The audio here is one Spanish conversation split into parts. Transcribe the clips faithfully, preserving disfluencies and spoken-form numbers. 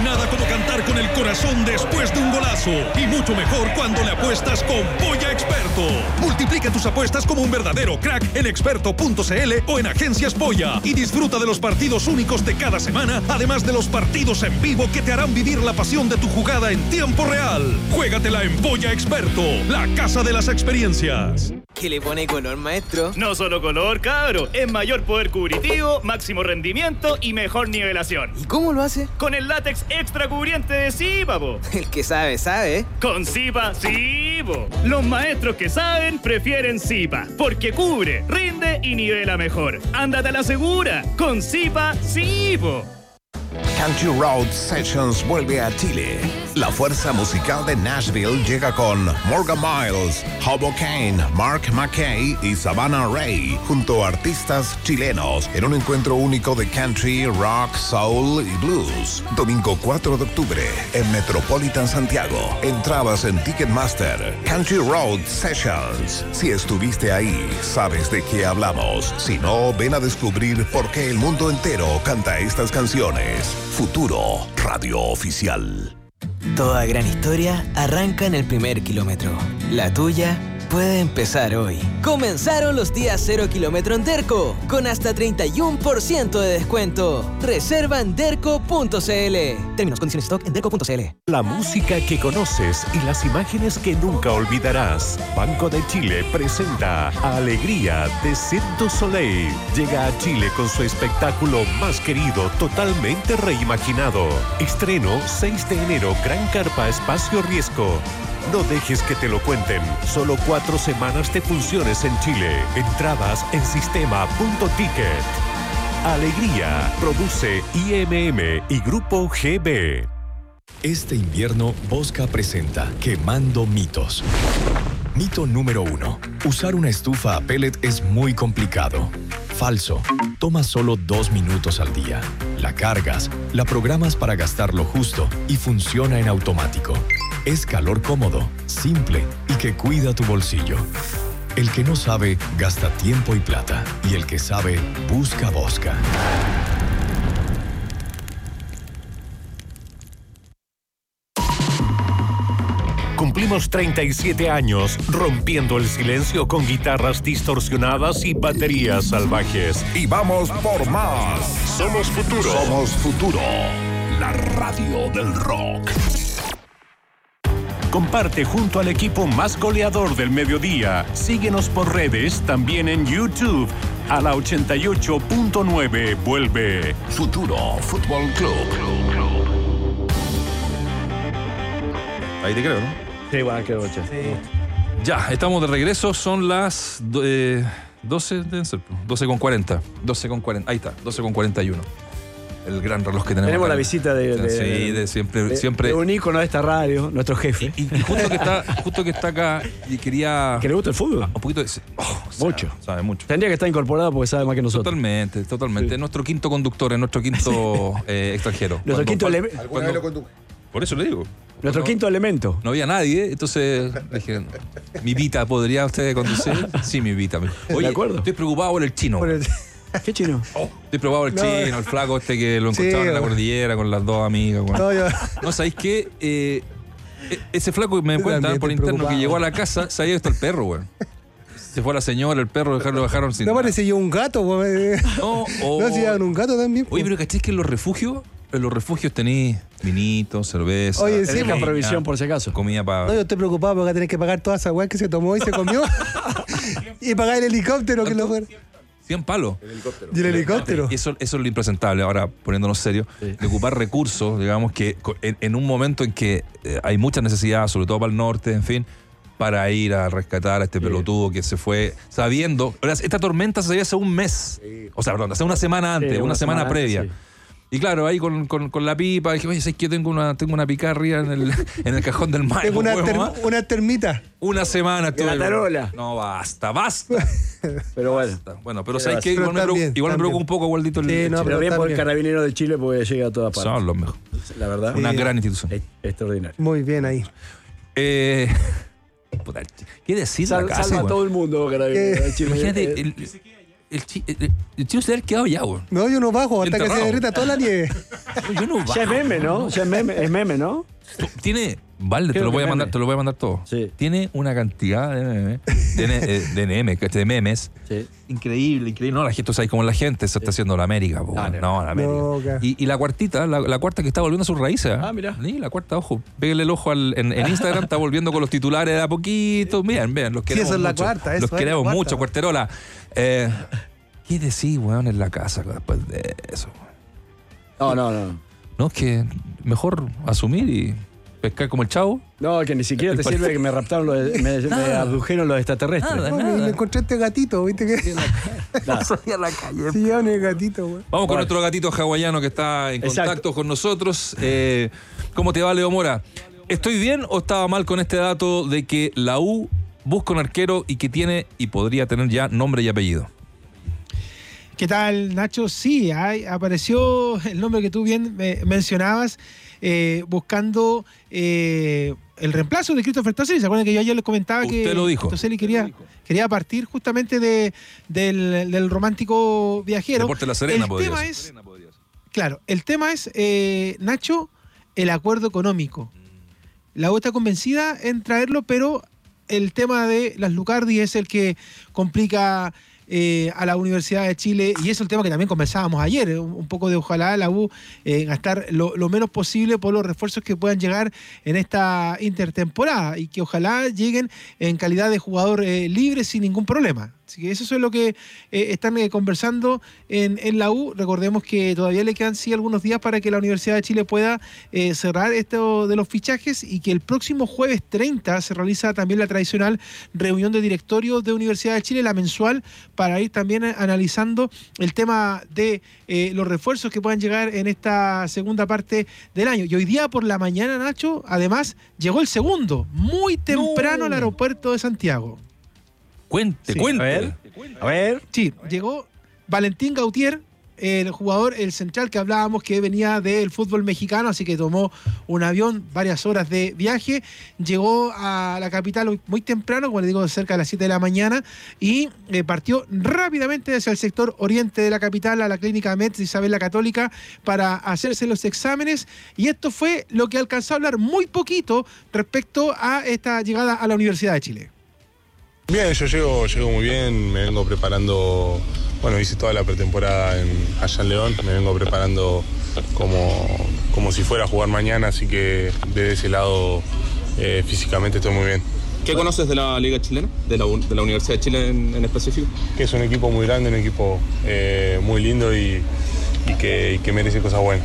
Nada como cantar con el corazón después de un golazo. Y mucho mejor cuando le apuestas con Polla Experto. Multiplica tus apuestas como un verdadero crack en experto punto c l o en Agencias Polla. Y disfruta de los partidos únicos de cada semana, además de los partidos en vivo que te harán vivir la pasión de tu jugada en tiempo real. Juégatela en Polla Experto, la casa de las experiencias. ¿Qué le pone color, maestro? No solo color, cabro. Es mayor poder cubritivo, máximo rendimiento y mejor nivelación. ¿Y cómo lo hace? Con el látex extra cubriente de Zipa, po. El que sabe, sabe. Con Zipa, sí, po. Los maestros que saben prefieren Zipa, porque cubre, rinde y nivela mejor. Ándate a la segura. Con Zipa, sí, po. Country Road Sessions vuelve a Chile. La fuerza musical de Nashville llega con Morgan Miles, Hobo Kane, Mark McKay y Savannah Ray, junto a artistas chilenos, en un encuentro único de country, rock, soul y blues. Domingo cuatro de octubre, en Metropolitan Santiago. Entradas en Ticketmaster. Country Road Sessions. Si estuviste ahí, sabes de qué hablamos. Si no, ven a descubrir por qué el mundo entero canta estas canciones. Futuro Radio Oficial. Toda gran historia arranca en el primer kilómetro. La tuya puede empezar hoy. Comenzaron los días cero kilómetro en Derco, con hasta treinta y uno por ciento de descuento. Reserva en derco punto c l. Términos, condiciones, stock en derco punto c l. La música que conoces y las imágenes que nunca olvidarás. Banco de Chile presenta Alegría de Cirque du Soleil. Llega a Chile con su espectáculo más querido, totalmente reimaginado. Estreno seis de enero, Gran Carpa Espacio Riesgo. No dejes que te lo cuenten. Solo cuatro semanas de funciones en Chile. Entradas en sistema punto ticket. Alegría. Produce I M M y Grupo G B. Este invierno, Bosca presenta Quemando Mitos. Mito número uno. Usar una estufa a pellet es muy complicado. Falso. Toma solo dos minutos al día. La cargas, la programas para gastar lo justo y funciona en automático. Es calor cómodo, simple y que cuida tu bolsillo. El que no sabe, gasta tiempo y plata. Y el que sabe, busca Bosca. Cumplimos treinta y siete años rompiendo el silencio con guitarras distorsionadas y baterías salvajes. Y vamos por más. Somos Futuro. Somos Futuro. La radio del rock. Comparte junto al equipo más goleador del mediodía. Síguenos por redes, también en YouTube. A la ochenta y ocho punto nueve vuelve Futuro Fútbol Club. Ahí te creo, ¿no? Sí, bueno, creo que sí. Ya, estamos de regreso. Son las eh, doce, deben ser, doce con cuarenta. doce con cuarenta. Ahí está, doce con cuarenta y uno. El gran reloj que tenemos. Tenemos acá. La visita de, de, sí, de siempre, de, siempre. de un ícono de esta radio, nuestro jefe. Y, y justo, que está, justo que está acá y quería. ¿Que le gusta el fútbol? Un poquito de. Oh, mucho. Sabe, sabe mucho. Tendría que estar incorporado porque sabe más que nosotros. Totalmente, totalmente. Sí. Nuestro quinto conductor, es nuestro quinto eh, extranjero. Nuestro cuando, quinto elemento. ¿Alguna vez lo condujo? Por eso le digo. Nuestro no, quinto elemento. No había nadie, entonces dije, mi Vita, ¿podría usted conducir? Sí, mi Vita. Oye, de acuerdo. Estoy preocupado por el chino. Por el... ¿Qué chino? Oh, estoy preocupado por el no, chino, el flaco este que lo encontraban sí, en la cordillera con las dos amigas. Bueno. No, yo... no, ¿sabéis qué? Eh, ese flaco me cuenta por interno que llegó a la casa, se había visto el perro, güey. Se fue la señora, el perro, lo bajaron sin. No parece yo un gato, güey. No, o... no se llevan un gato también. Oye, pero ¿cachés que en los refugios? En los refugios tenéis vinito, cerveza. Oye, sí, la provisión por si acaso. Comida para. No, yo estoy preocupado porque tenés que pagar toda esa weá que se tomó y se comió. Y pagar el helicóptero que lo fue. cien palos. El helicóptero. Y el helicóptero. Y eso, eso es lo impresentable, ahora poniéndonos serios, sí. De ocupar recursos, digamos que en, en un momento en que eh, hay mucha necesidad, sobre todo para el norte, en fin, para ir a rescatar a este sí. pelotudo que se fue sabiendo. Esta tormenta se sabía hace un mes. Sí. O sea, perdón, hace una semana antes, sí, una, una semana, semana previa. Antes, sí. Y claro, ahí con, con, con la pipa, dije, oye, ¿sabes que yo tengo una, tengo una picarria en el, en el cajón del mar? Tengo una, ter, una termita. Una semana estuve. La tarola. No, basta, basta. Pero bueno. Basta. Bueno, pero ¿sabes qué? Igual, me preocupa, igual me preocupa un poco, Gualdito. Sí, el no, pero bien por el Carabinero de Chile porque llega a todas partes. Son los mejores. La verdad. Una sí. gran institución. Es, extraordinario. Muy bien ahí. Eh... Puta, ¿qué decir Sal, la casa? Salva a todo el mundo, Carabinero de Chile. Imagínate... El, el, chi, el, el chino se ha quedado ya, weón. No, yo no bajo hasta Enterrado. que se derrita toda la nieve. Yo no bajo. Ya es meme, ¿no? Ya es meme, es meme, ¿no? Tiene, vale, te Creo lo voy que a mandar, meme. te lo voy a mandar todo. Sí. Tiene una cantidad de memes, de, eh, de memes, de memes. Sí. Increíble, increíble. No, la gente, tú sabes cómo la gente se está haciendo la América, po, No, weón. no, no, la América. No, ca- y, y la cuartita, la, la cuarta que está volviendo a sus raíces. ¿eh? Ah, mira. Sí, la cuarta, ojo. Pégale el ojo al, en, en Instagram, está volviendo con los titulares de a poquito. Miren, vean, los Sí, queremos eso es la mucho. cuarta, eso Los es la queremos cuarta. mucho, Cuarterola. Eh, ¿Qué decís, weón, en la casa después de eso? No, no, no. No, es que mejor asumir y pescar como el chavo. No, que ni siquiera te sirve que me raptaron los, me, me Nada. abdujeron los extraterrestres. Nada. No, me, me encontré este gatito, ¿viste que? Nada. Salí a la calle. Sí, ya el gatito, güey. Vamos con Bueno. nuestro gatito hawaiano que está en Exacto. contacto con nosotros. Eh, ¿Cómo te va, Leo Mora? ¿Estoy bien o estaba mal con este dato de que la U busca un arquero y que tiene y podría tener ya nombre y apellido? ¿Qué tal, Nacho? Sí, hay- apareció el nombre que tú bien eh, mencionabas, eh, buscando eh, el reemplazo de Christopher Toselli. ¿Se acuerdan que yo ayer les comentaba Usted que lo dijo. Toselli quería, quería partir justamente de, del, del romántico viajero? Deporte La Serena el podría tema ser. es, claro, el tema es, eh, Nacho, el acuerdo económico. La U está convencida en traerlo, pero el tema de las Lucardi es el que complica eh, a la Universidad de Chile, y eso es el tema que también conversábamos ayer, eh, un, un poco de ojalá la U eh, gastar lo, lo menos posible por los refuerzos que puedan llegar en esta intertemporada y que ojalá lleguen en calidad de jugador eh, libre sin ningún problema. Así que eso es lo que eh, están eh, conversando en, en la U. Recordemos que todavía le quedan sí algunos días para que la Universidad de Chile pueda eh, cerrar esto de los fichajes, y que el próximo jueves treinta se realiza también la tradicional reunión de directorio de Universidad de Chile, la mensual, para ir también eh, analizando el tema de eh, los refuerzos que puedan llegar en esta segunda parte del año. Y hoy día por la mañana, Nacho, además llegó el segundo, muy temprano al aeropuerto de Santiago. Cuente, Sí, cuente. A ver, a ver. Sí, llegó Valentín Gautier, el jugador, el central que hablábamos, que venía del fútbol mexicano, así que tomó un avión, varias horas de viaje, llegó a la capital muy, muy temprano, como le digo, cerca de las siete de la mañana, y eh, partió rápidamente hacia el sector oriente de la capital, a la clínica Metz de Isabel la Católica, para hacerse los exámenes, y esto fue lo que alcanzó a hablar muy poquito respecto a esta llegada a la Universidad de Chile. Bien, yo llego, llego muy bien, me vengo preparando, bueno, hice toda la pretemporada en, allá en León, me vengo preparando como, como si fuera a jugar mañana, así que desde ese lado eh, físicamente estoy muy bien. ¿Qué conoces de la Liga Chilena, de la, de la Universidad de Chile en, en específico? Que es un equipo muy grande, un equipo eh, muy lindo y, y, que, y que merece cosas buenas.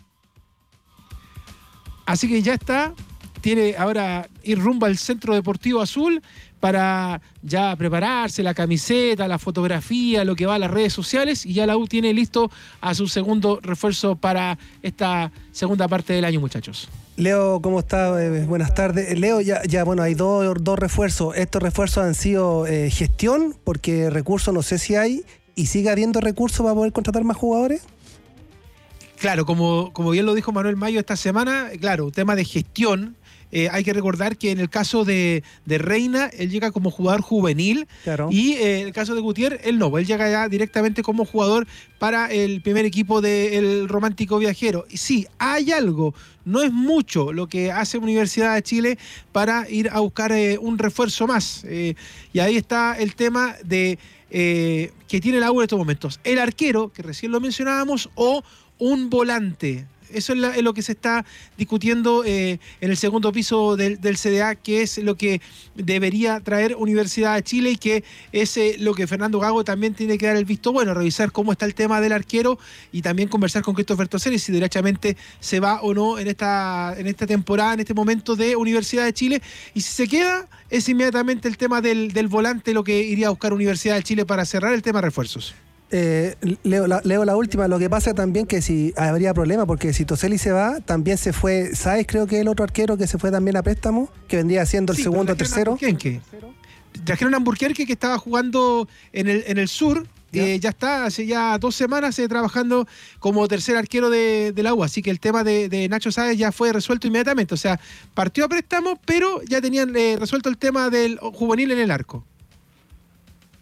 Así que ya está, tiene ahora ir rumbo al Centro Deportivo Azul para ya prepararse la camiseta, la fotografía, lo que va a las redes sociales, y ya la U tiene listo a su segundo refuerzo para esta segunda parte del año, muchachos. Leo, ¿cómo está? Eh, buenas tardes. Leo, ya, ya bueno, hay dos, dos refuerzos. Estos refuerzos han sido eh, gestión, porque recursos no sé si hay, y sigue habiendo recursos para poder contratar más jugadores. Claro, como, como bien lo dijo Manuel Mayo esta semana, claro, tema de gestión. Eh, hay que recordar que en el caso de, de Reina, él llega como jugador juvenil, Claro. y eh, en el caso de Gutiérrez, él no, él llega ya directamente como jugador para el primer equipo del Romántico Viajero. Y sí, hay algo, no es mucho lo que hace Universidad de Chile para ir a buscar eh, un refuerzo más. Eh, y ahí está el tema de eh, que tiene la U en estos momentos. El arquero, que recién lo mencionábamos, o un volante. Eso es, la, es lo que se está discutiendo eh, en el segundo piso del, del C D A, que es lo que debería traer Universidad de Chile, y que es eh, lo que Fernando Gago también tiene que dar el visto bueno, revisar cómo está el tema del arquero, y también conversar con Christopher Toselli si derechamente se va o no en esta, en esta temporada, en este momento de Universidad de Chile. Y si se queda, es inmediatamente el tema del, del volante lo que iría a buscar Universidad de Chile para cerrar el tema refuerzos. Eh, leo, la, leo la última. Lo que pasa también que si habría problema, porque si Toselli se va, también se fue, ¿sabes? Creo que el otro arquero que se fue también a préstamo, que vendría siendo el Sí, segundo o pero tercero. trajeron a Burquerque. Trajeron a Burquerque, que estaba jugando en el, en el sur. Ya. Eh, ya está, hace ya dos semanas eh, trabajando como tercer arquero de, de la U. Así que el tema de, de Nacho Sáez ya fue resuelto inmediatamente. O sea, partió a préstamo, pero ya tenían eh, resuelto el tema del juvenil en el arco.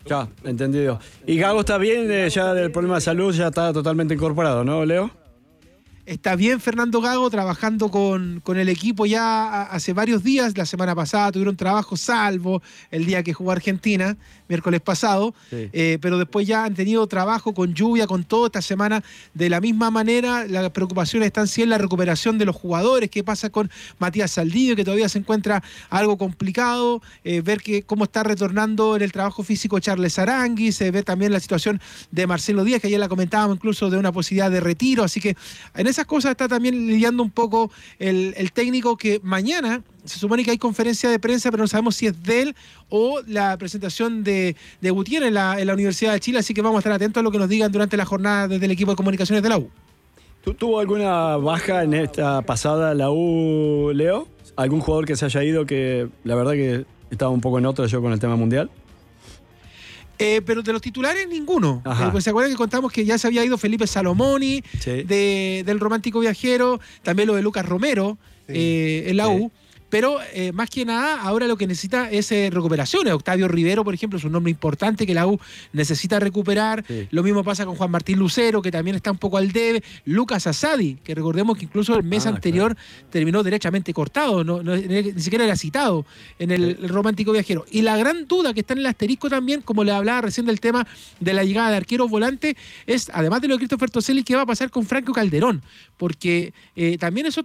Ya, entendido. ¿Y Gago está bien? Eh, ya del problema de salud ya está totalmente incorporado, ¿no, Leo? Está bien Fernando Gago trabajando con, con el equipo ya hace varios días. La semana pasada tuvieron trabajo, salvo el día que jugó Argentina, miércoles pasado. Sí. Eh, pero después ya han tenido trabajo con lluvia, con todo esta semana. De la misma manera, las preocupaciones están sí en la recuperación de los jugadores. ¿Qué pasa con Matías Saldivia, que todavía se encuentra algo complicado? Eh, ver que, cómo está retornando en el trabajo físico Charles Aranguis. Eh, ver también la situación de Marcelo Díaz, que ayer la comentábamos incluso de una posibilidad de retiro. Así que en esas cosas está también lidiando un poco el, el técnico, que mañana se supone que hay conferencia de prensa, pero no sabemos si es de él o la presentación de, de Gutiérrez en la, en la Universidad de Chile, así que vamos a estar atentos a lo que nos digan durante la jornada desde el equipo de comunicaciones de la U. ¿Tuvo alguna baja en esta pasada la U, Leo? ¿Algún jugador que se haya ido que la verdad que estaba un poco en otro yo con el tema mundial? Eh, pero de los titulares, ninguno. Eh, pues se acuerdan que contamos que ya se había ido Felipe Salomoni, sí. de, del Romántico Viajero, también lo de Lucas Romero, sí. eh, en la sí. U. Pero eh, más que nada, ahora lo que necesita es eh, recuperaciones. Octavio Rivero, por ejemplo, es un nombre importante que la U necesita recuperar. Sí. Lo mismo pasa con Juan Martín Lucero, que también está un poco al debe. Lucas Asadi, que recordemos que incluso el mes ah, anterior claro. terminó derechamente cortado, no, no, ni siquiera era citado en el, sí. el Romántico Viajero. Y la gran duda que está en el asterisco también, como le hablaba recién del tema de la llegada de arqueros volantes, es, además de lo de Christopher Toselli, ¿qué va a pasar con Franco Calderón? Porque eh, también eso